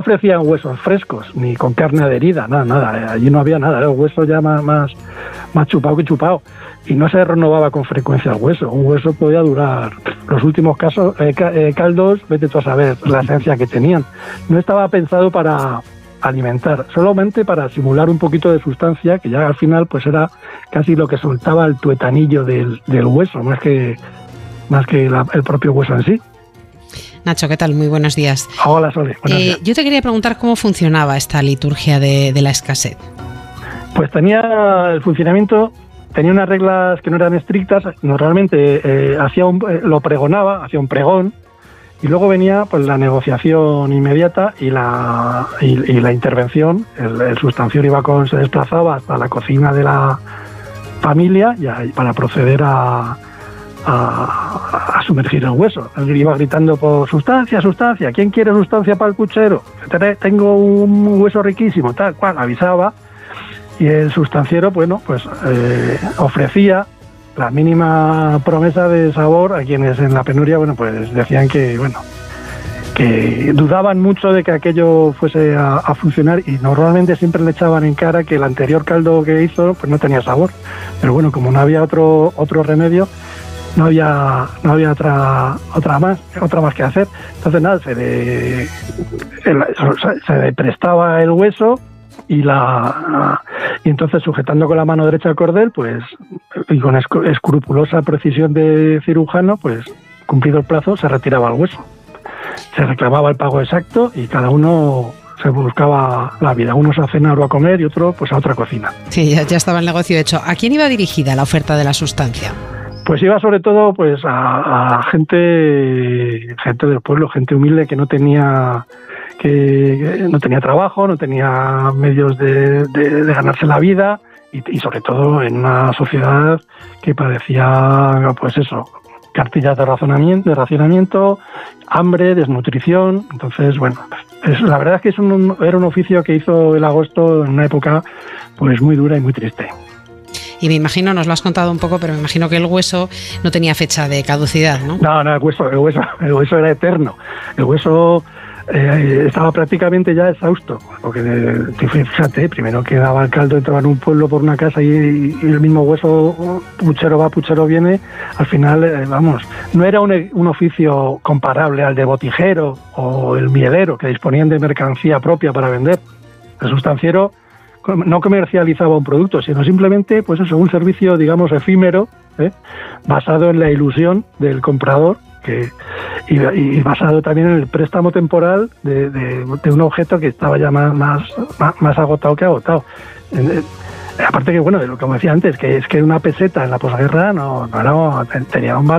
ofrecían huesos frescos, ni con carne adherida, nada. Allí no había nada, era un hueso ya más chupado que chupado. Y no se renovaba con frecuencia el hueso. Un hueso podía durar, los últimos casos, caldos, vete tú a saber la esencia que tenían. No estaba pensado para alimentar, solamente para simular un poquito de sustancia, que ya al final pues era casi lo que soltaba el tuetanillo del hueso, más que el propio hueso en sí. Nacho, ¿qué tal? Muy buenos días. Hola, Sole. Buenos días. Yo te quería preguntar cómo funcionaba esta liturgia de la escasez. Pues tenía el funcionamiento, tenía unas reglas que no eran estrictas. Normalmente lo pregonaba, hacía un pregón, y luego venía pues la negociación inmediata y la intervención. El sustanciero se desplazaba hasta la cocina de la familia para proceder a sumergir el hueso. Él iba gritando por sustancia, ¿quién quiere sustancia para el puchero? Tengo un hueso riquísimo, tal cual, avisaba, y el sustanciero, ofrecía la mínima promesa de sabor a quienes en la penuria, pues decían que dudaban mucho de que aquello fuese a funcionar, y normalmente siempre le echaban en cara que el anterior caldo que hizo pues no tenía sabor. Pero bueno, como no había otro remedio, no había otra más que hacer. Entonces nada, se le prestaba el hueso y entonces, sujetando con la mano derecha el cordel, pues, y con escrupulosa precisión de cirujano, pues cumplido el plazo se retiraba el hueso. Se reclamaba el pago exacto y cada uno se buscaba la vida. Unos a cenar o a comer y otro pues a otra cocina. Sí, ya estaba el negocio hecho. ¿A quién iba dirigida la oferta de la sustancia? Pues iba sobre todo pues a gente del pueblo, gente humilde que no tenía trabajo, no tenía medios de ganarse la vida, y sobre todo en una sociedad que padecía pues eso, cartillas de racionamiento, hambre, desnutrición. Entonces, la verdad es que era un oficio que hizo el agosto en una época pues muy dura y muy triste. Y me imagino, nos lo has contado un poco, pero me imagino que el hueso no tenía fecha de caducidad, ¿no? No, el hueso era eterno. El hueso estaba prácticamente ya exhausto, porque fíjate, primero que daba el caldo, entraba en un pueblo por una casa y el mismo hueso, puchero va, puchero viene. Al final, no era un oficio comparable al de botijero o el mielero, que disponían de mercancía propia para vender. El sustanciero no comercializaba un producto, sino simplemente pues eso, un servicio, digamos, efímero, basado en la ilusión del comprador, y basado también en el préstamo temporal de un objeto que estaba ya más agotado que agotado. Aparte que, como decía antes, que es que una peseta en la posguerra tenía un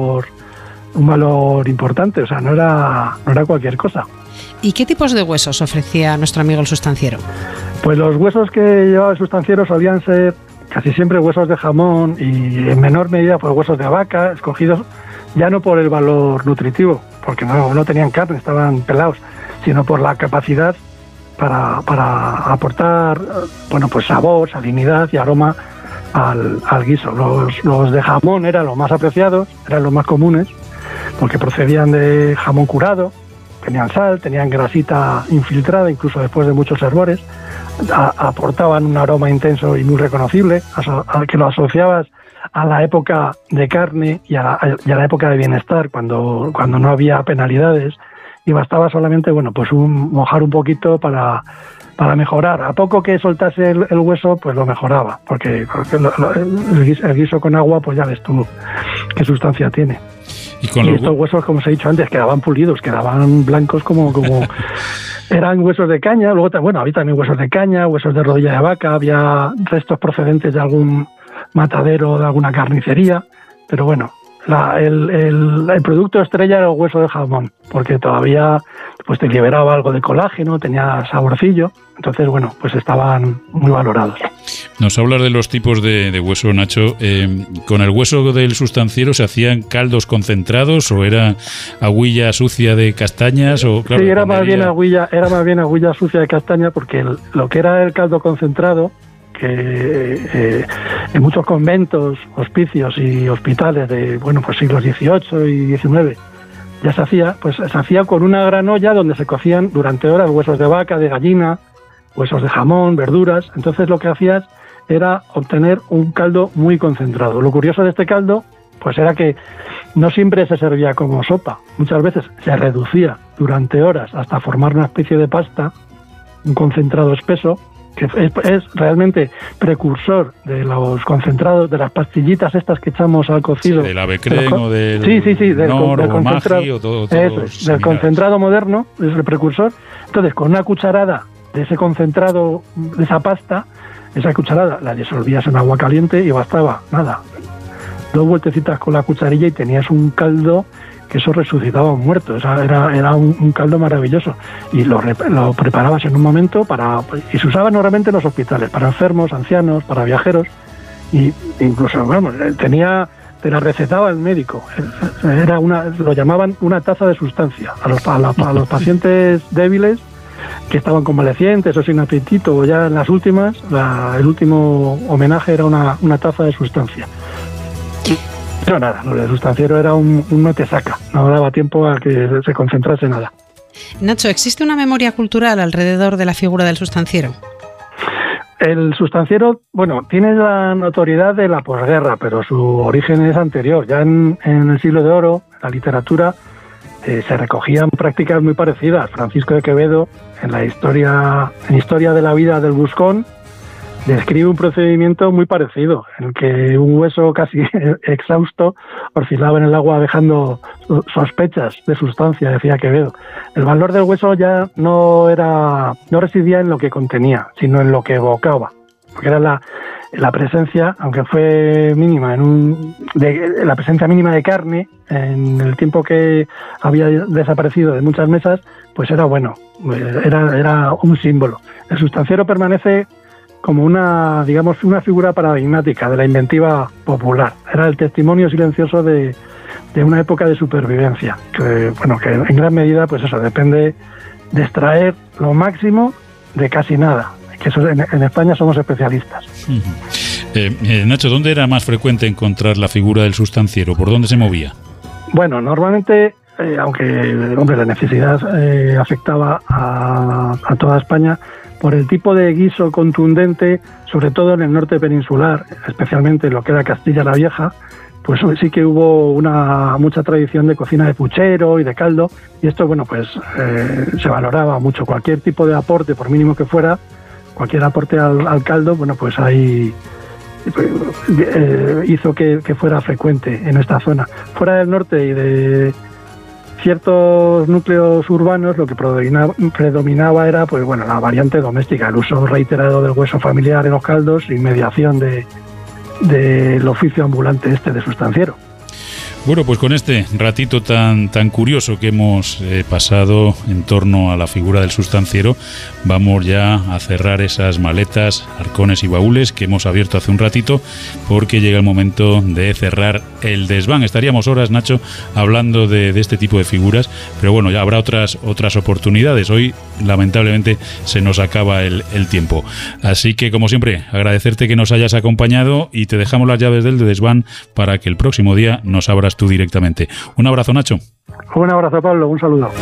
valor importante, o sea, no era cualquier cosa. ¿Y qué tipos de huesos ofrecía nuestro amigo el sustanciero? Pues los huesos que llevaba el sustanciero solían ser casi siempre huesos de jamón, y en menor medida pues huesos de vaca, escogidos ya no por el valor nutritivo, porque no tenían carne, estaban pelados, sino por la capacidad para aportar pues sabor, salinidad y aroma al guiso. Los de jamón eran los más apreciados, eran los más comunes, porque procedían de jamón curado, tenían sal, tenían grasita infiltrada, incluso después de muchos hervores, aportaban un aroma intenso y muy reconocible, al que lo asociabas a la época de carne y a la época de bienestar, cuando no había penalidades, y bastaba solamente mojar un poquito para mejorar. A poco que soltase el hueso, pues lo mejoraba, porque el guiso con agua, pues ya ves tú qué sustancia tiene. Y estos huesos, como os he dicho antes, quedaban pulidos, quedaban blancos como eran huesos de caña. Luego, había también huesos de caña, huesos de rodilla de vaca, había restos procedentes de algún matadero, de alguna carnicería, pero el producto estrella era el hueso de jamón, porque todavía pues te liberaba algo de colágeno, tenía saborcillo, entonces pues estaban muy valorados. Nos hablas de los tipos de hueso, Nacho. ¿Con el hueso del sustanciero se hacían caldos concentrados o era agüilla sucia de castañas? Sí, era más bien agüilla sucia de castaña, porque lo que era el caldo concentrado, que en muchos conventos, hospicios y hospitales de siglos XVIII y XIX ya se hacía con una gran olla donde se cocían durante horas huesos de vaca, de gallina, huesos de jamón, verduras. Entonces lo que hacías era obtener un caldo muy concentrado. Lo curioso de este caldo pues era que no siempre se servía como sopa. Muchas veces se reducía durante horas hasta formar una especie de pasta, un concentrado espeso, que es realmente precursor de los concentrados, de las pastillitas estas que echamos al cocido. Sí, del ave creme o del del Magi o todo del concentrado moderno, es el precursor. Entonces, con una cucharada de ese concentrado, de esa pasta, esa cucharada la disolvías en agua caliente y bastaba, nada, 2 vueltecitas con la cucharilla y tenías un caldo que eso resucitaba a un muerto. Era un caldo maravilloso y lo preparabas en un momento y se usaba normalmente en los hospitales para enfermos, ancianos, para viajeros, y incluso te la recetaba el médico. Lo llamaban una taza de sustancia a los pacientes débiles que estaban convalecientes o sin apetito o ya en las últimas. El último homenaje era una taza de sustancia. Pero nada, lo del sustanciero era un no te saca, no daba tiempo a que se concentrase nada. Nacho, ¿existe una memoria cultural alrededor de la figura del sustanciero? El sustanciero, tiene la notoriedad de la posguerra, pero su origen es anterior. Ya en el siglo de oro, en la literatura, se recogían prácticas muy parecidas. Francisco de Quevedo, en Historia de la vida del Buscón, describe un procedimiento muy parecido, en el que un hueso casi exhausto oscilaba en el agua dejando sospechas de sustancia, decía Quevedo. El valor del hueso ya no residía en lo que contenía, sino en lo que evocaba, porque era la presencia, aunque fue mínima, la presencia mínima de carne en el tiempo que había desaparecido de muchas mesas, pues era era un símbolo. El sustanciero permanece como una figura paradigmática de la inventiva popular. Era el testimonio silencioso de una época de supervivencia, que en gran medida, pues eso, depende de extraer lo máximo de casi nada, que eso en España somos especialistas. Nacho, ¿dónde era más frecuente encontrar la figura del sustanciero? ¿Por dónde se movía? Bueno, normalmente, aunque la necesidad afectaba a toda España, por el tipo de guiso contundente, sobre todo en el norte peninsular, especialmente en lo que era Castilla la Vieja, pues sí que hubo mucha tradición de cocina de puchero y de caldo, y esto, se valoraba mucho. Cualquier tipo de aporte, por mínimo que fuera, cualquier aporte al caldo, pues ahí hizo que fuera frecuente en esta zona. Fuera del norte y de ciertos núcleos urbanos, lo que predominaba era la variante doméstica, el uso reiterado del hueso familiar en los caldos y mediación del oficio ambulante de sustanciero. Bueno, pues con este ratito tan curioso que hemos pasado en torno a la figura del sustanciero, vamos ya a cerrar esas maletas, arcones y baúles que hemos abierto hace un ratito, porque llega el momento de cerrar el desván. Estaríamos horas, Nacho, hablando de este tipo de figuras, pero bueno, ya habrá otras oportunidades. Hoy, lamentablemente, se nos acaba el tiempo. Así que, como siempre, agradecerte que nos hayas acompañado y te dejamos las llaves del desván para que el próximo día nos abras tú directamente. Un abrazo, Nacho. Un abrazo, Pablo. Un saludo.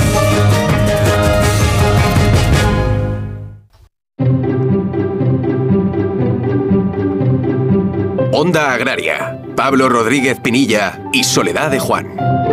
Onda Agraria. Pablo Rodríguez Pinilla y Soledad de Juan.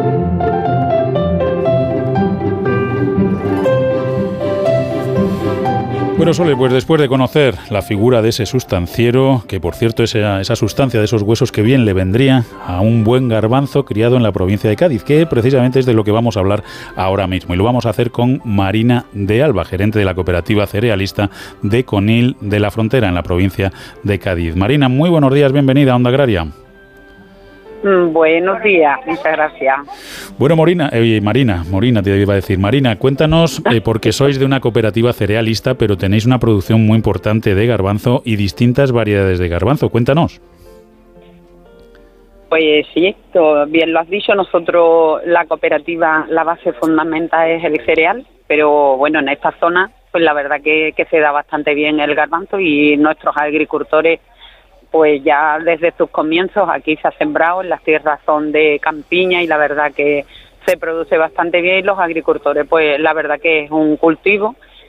Bueno, Sole, pues después de conocer la figura de ese sustanciero, que por cierto esa sustancia de esos huesos que bien le vendría a un buen garbanzo criado en la provincia de Cádiz, que precisamente es de lo que vamos a hablar ahora mismo. Y lo vamos a hacer con Marina de Alba, gerente de la cooperativa cerealista de Conil de la Frontera, en la provincia de Cádiz. Marina, muy buenos días, bienvenida a Onda Agraria. Buenos días, muchas gracias. Bueno, Marina, te iba a decir. Marina, cuéntanos, porque sois de una cooperativa cerealista, pero tenéis una producción muy importante de garbanzo y distintas variedades de garbanzo. Cuéntanos. Pues sí, bien lo has dicho, nosotros, la cooperativa, la base fundamental es el cereal, pero bueno, en esta zona, pues la verdad que se da bastante bien el garbanzo y nuestros agricultores, pues ya desde sus comienzos aquí se ha sembrado, en las tierras son de campiña y la verdad que se produce bastante bien y los agricultores, pues la verdad que es un cultivo